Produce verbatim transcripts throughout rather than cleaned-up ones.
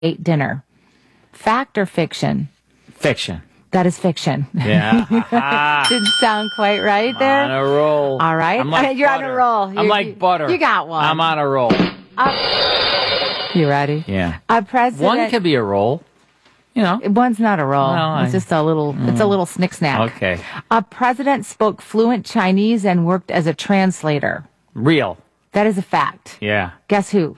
ate dinner. Fact or fiction? Fiction. That is fiction. Yeah. Ah. Didn't sound quite right there. On a roll. All right. I'm like You're butter. on a roll. I'm You're, like you, butter. You got one. I'm on a roll. Uh, you ready? Yeah. A president. One could be a roll. You know. One's not a roll. No, it's I- just a little. Mm. It's a little snick snack. Okay. A president spoke fluent Chinese and worked as a translator. Real. That is a fact. Yeah. Guess who?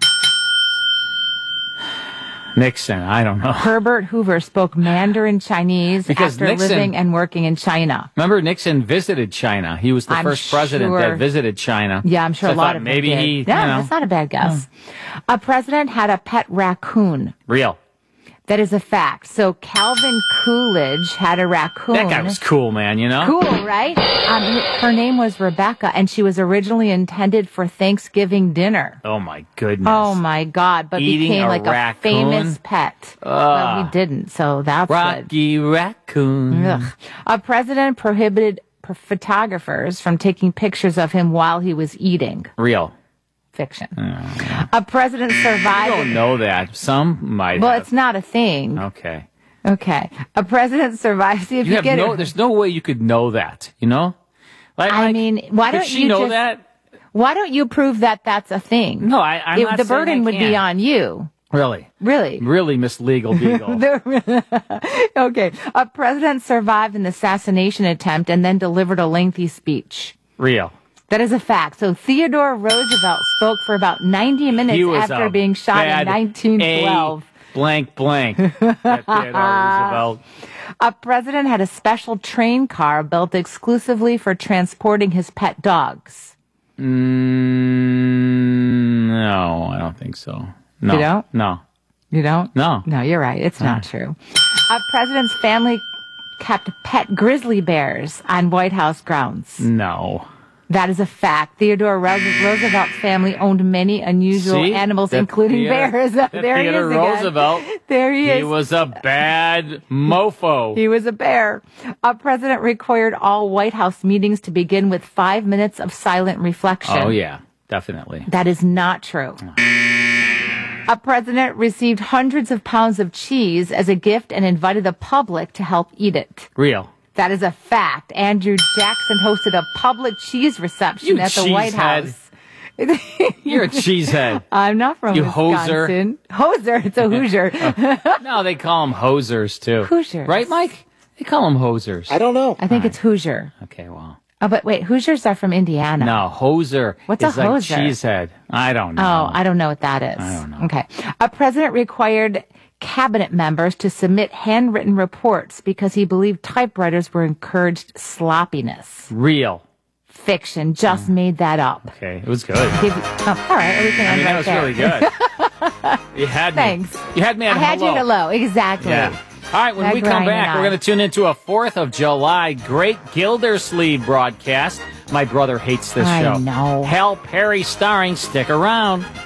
Nixon. I don't know. Herbert Hoover spoke Mandarin Chinese Because after Nixon- living and working in China. Remember, Nixon visited China. He was the I'm first president sure- that visited China. Yeah, I'm sure So a I lot thought of them maybe did. he. Yeah, you know, that's not a bad guess. A president had a pet raccoon. real. That is a fact. So Calvin Coolidge had a raccoon. That guy was cool, man. You know. Cool, right? Um, her name was Rebecca, and she was originally intended for Thanksgiving dinner. Oh my goodness. Oh my God! But Eating became a like raccoon? a famous pet. Well, he didn't, so that's good. Rocky Raccoon. Ugh. A president prohibited p- photographers from taking pictures of him while he was eating. Real. Fiction. A president survived. I don't know that. Some might. Well, have. it's not a thing. Okay. Okay. A president survived. See if You you, have get no. it. There's no way you could know that. You know. Like, I like, mean, why could don't she you know just- that? Why don't you prove that that's a thing? No, I. I'm It- not the saying burden I would be can't. on you. Really. Really. Really, Miss Legal Beagle. Okay. A president survived an assassination attempt and then delivered a lengthy speech. Real. That is a fact. So Theodore Roosevelt spoke for about ninety minutes He was after a being shot in bad nineteen twelve. A blank blank. That Theodore Roosevelt. A president had a special train car built exclusively for transporting his pet dogs. Mm, no, I don't think so. No. You don't? No. You don't? No. No, you're right. It's not true. A president's family kept pet grizzly bears on White House grounds. No. That is a fact. Theodore Ro- Roosevelt's family owned many unusual See? animals, That including Theodore- bears. that There he is Theodore again. Roosevelt. There he is. He was a bad mofo. He was a bear. A president required all White House meetings to begin with five minutes of silent reflection. Oh, yeah. Definitely. That is not true. A president received hundreds of pounds of cheese as a gift and invited the public to help eat it. Real. That is a fact. Andrew Jackson hosted a public cheese reception You at the White cheesehead. House. You're a cheesehead. I'm not from You hoser. Wisconsin. Hoser. It's a Hoosier. No, they call them hosers, too. Hoosiers. Right, Mike? They call them hosers. I don't know. I think it's Hoosier. Okay, well. Oh, but wait, Hoosiers are from Indiana. No, hoser What's is a like hoser? cheesehead. I don't know. Oh, I don't know what that is. I don't know. Okay. A president required cabinet members to submit handwritten reports because he believed typewriters were encouraged sloppiness. Real. Fiction. Just made that up. Okay, it was good. Give you, oh, all right, everything I mean, right that was there. really good. You had me. Thanks. You had me at I had hello. you at a low. Exactly. Yeah. All right, when Meg we come Ryan back, and we're I. going to tune into a fourth of July great Gildersleeve broadcast. My brother hates this I show. know. Hal Perry starring. Stick around.